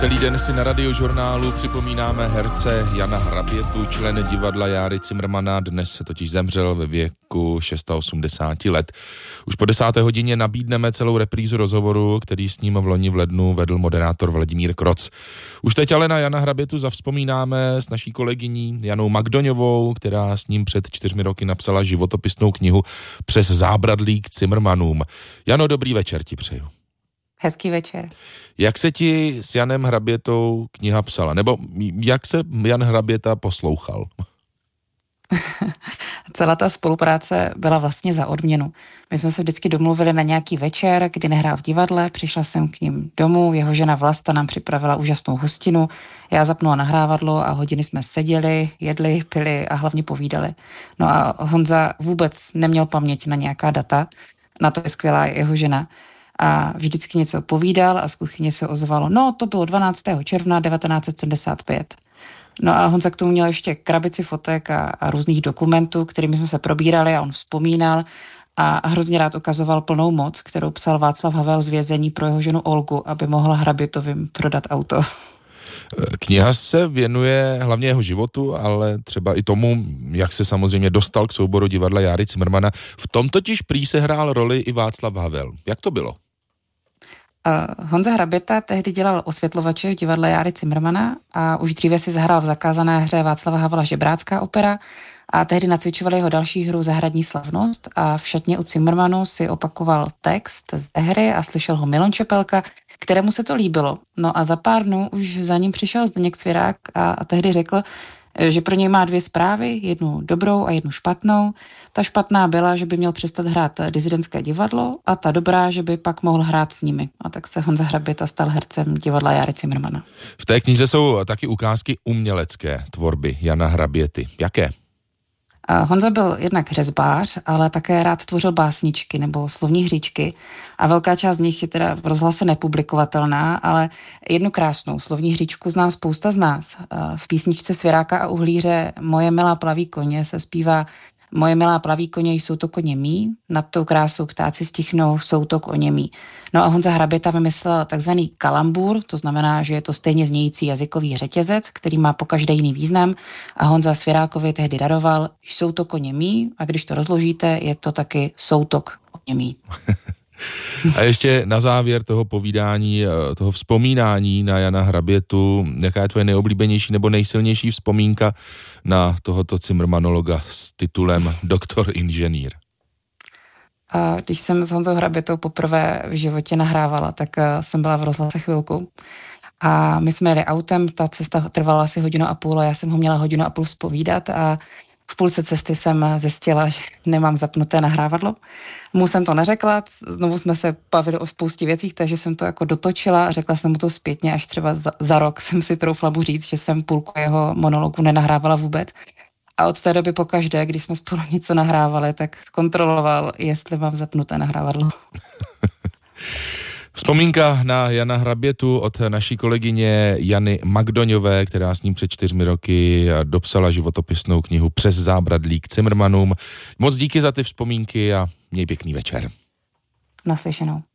Celý den si na Radiožurnálu připomínáme herce Jana Hrabětu, člen divadla Járy Cimrmana, dnes totiž zemřel ve věku 86 let. Už po 10. hodině nabídneme celou reprízu rozhovoru, který s ním v loni v lednu vedl moderátor Vladimír Kroc. Už teď ale na Jana Hrabětu zavzpomínáme s naší kolegyní Janou Magdoňovou, která s ním před 4 roky napsala životopisnou knihu Přes zábradlí k Cimrmanům. Jano, dobrý večer ti přeju. Hezký večer. Jak se ti s Janem Hrabětou kniha psala? Nebo jak se Jan Hraběta poslouchal? Celá ta spolupráce byla vlastně za odměnu. My jsme se vždycky domluvili na nějaký večer, kdy nehrál v divadle, přišla jsem k ním domů, jeho žena Vlasta nám připravila úžasnou hostinu, já zapnula nahrávadlo a hodiny jsme seděli, jedli, pili a hlavně povídali. No a Honza vůbec neměl paměť na nějaká data, na to je skvělá jeho žena. A vždycky něco povídal a z kuchyně se ozvalo, no to bylo 12. června 1975. No a Honza k tomu měl ještě krabici fotek a různých dokumentů, kterými jsme se probírali a on vzpomínal a hrozně rád ukazoval plnou moc, kterou psal Václav Havel z vězení pro jeho ženu Olgu, aby mohla Hrabětovým prodat auto. Kniha se věnuje hlavně jeho životu, ale třeba i tomu, jak se samozřejmě dostal k souboru divadla Járy Cimrmana. V tom totiž prý sehrál roli i Václav Havel. Jak to bylo? Honza Hraběta tehdy dělal osvětlovače v divadle Járy Cimrmana a už dříve si zahrál v zakázané hře Václava Havla Žebrácká opera a tehdy nacvičovali jeho další hru Zahradní slavnost a v šatně u Cimrmanu si opakoval text z hry a slyšel ho Milon Čepelka, kterému se to líbilo. No a za pár dnů už za ním přišel Zdeněk Svirák a tehdy řekl, že pro něj má 2 zprávy, jednu dobrou a jednu špatnou. Ta špatná byla, že by měl přestat hrát disidentské divadlo a ta dobrá, že by pak mohl hrát s nimi. A tak se Honza Hraběta stal hercem divadla Járy Cimrmana. V té knize jsou taky ukázky umělecké tvorby Jana Hraběty. Jaké? Honza byl jednak řezbář, ale také rád tvořil básničky nebo slovní hříčky a velká část z nich je teda v rozhlase nepublikovatelná, ale jednu krásnou slovní hříčku zná spousta z nás. V písničce Sviráka a Uhlíře Moje milá plaví koně se zpívá Moje milá plaví koně, jsou to koně mí, nad tou krásou ptáci stichnou, jsou to koně mí. No a Honza Hraběta vymyslel takzvaný kalambur, to znamená, že je to stejně znějící jazykový řetězec, který má pokaždé jiný význam a Honza Svirákovi tehdy daroval, jsou to koně mí a když to rozložíte, je to taky soutok koně mí. A ještě na závěr toho povídání, toho vzpomínání na Jana Hrabětu, jaká je tvoje nejoblíbenější nebo nejsilnější vzpomínka na tohoto cimrmanologa s titulem doktor inženýr? Když jsem s Honzou Hrabětou poprvé v životě nahrávala, tak jsem byla v rozhlase chvilku. A my jsme jeli autem, ta cesta trvala asi 1,5 hodiny a já jsem ho měla 1,5 hodiny zpovídat a v půlce cesty jsem zjistila, že nemám zapnuté nahrávadlo. Mu jsem to neřekla, znovu jsme se bavili o spoustě věcích, takže jsem to jako dotočila a řekla jsem mu to zpětně, až třeba za rok jsem si troufla mu říct, že jsem půlku jeho monologu nenahrávala vůbec. A od té doby pokaždé, když jsme spolu něco nahrávali, tak kontroloval, jestli mám zapnuté nahrávadlo. Vzpomínka na Jana Hrabětu od naší kolegyně Jany Magdoňové, která s ním před 4 roky dopsala životopisnou knihu Přes zábradlí k Cimrmanům. Moc díky za ty vzpomínky a měj pěkný večer. Naslyšenou.